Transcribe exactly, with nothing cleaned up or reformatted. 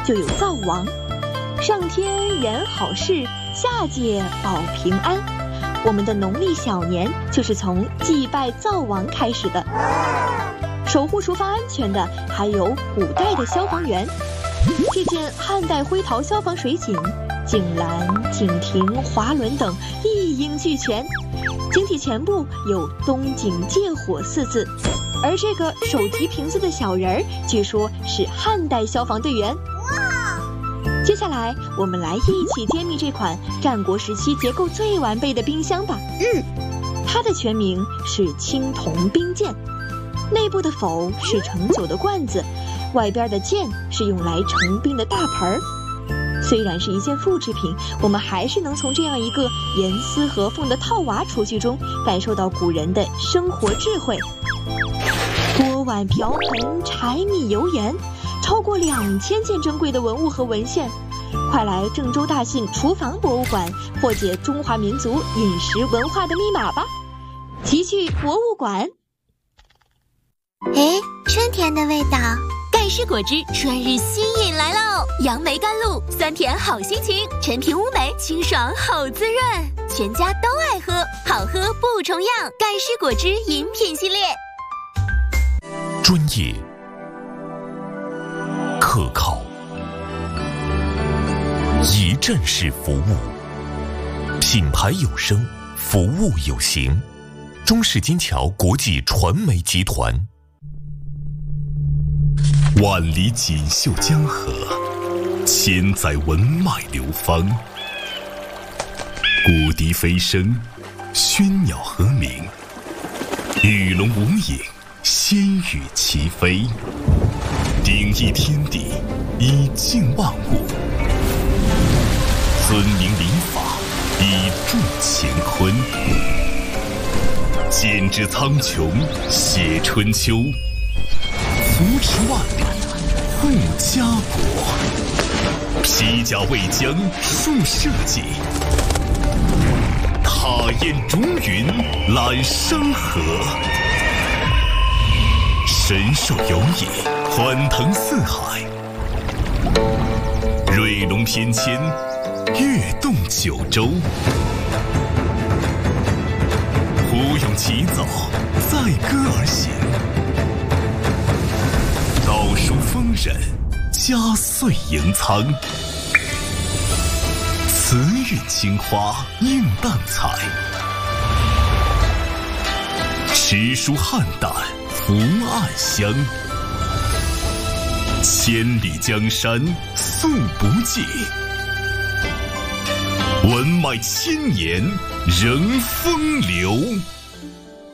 就有灶王，上天言好事，下界保平安。我们的农历小年就是从祭拜灶王开始的。守护厨房安全的还有古代的消防员。这件汉代灰陶消防水井，井栏、井亭、滑轮等一应俱全。井体前部有东井借火四字，而这个手提瓶子的小人儿，据说是汉代消防队员。接下来我们来一起揭秘这款战国时期结构最完备的冰箱吧。 嗯， 它的全名是青铜冰鉴，内部的否是盛酒的罐子，外边的鉴是用来盛冰的大盆儿。虽然是一件复制品，我们还是能从这样一个严丝合缝的套娃厨具中感受到古人的生活智慧。锅碗瓢盆、柴米油盐，超过两千件珍贵的文物和文献。快来郑州大信厨房博物馆破解中华民族饮食文化的密码吧！奇趣博物馆。 哎，春天的味道。 盖世果汁春日新饮来喽！杨梅甘露，酸甜好心情，陈皮乌梅清爽好滋润，全家都爱喝，好喝不重样。盖世果汁饮品系列， 专业、可靠、一站式服务，品牌有声，服务有形。中式金桥国际传媒集团。万里锦绣江河，千载文脉流芳。古笛飞声，喧鸟和鸣，鱼龙无影，仙羽齐飞。鼎益天地，以敬万物；尊明礼法，以助乾坤。剪纸苍穹，写春秋。扶持万里，护家国；披甲为疆，树社稷；踏雁逐云，揽山河；神兽游弋，欢腾四海；瑞龙翩跹，跃动九州；胡勇起早，载歌而行。道书丰稔，家岁盈仓；慈韵青花，映淡彩；诗书汉淡，福暗香；千里江山，素不尽；文脉千年，仍风流。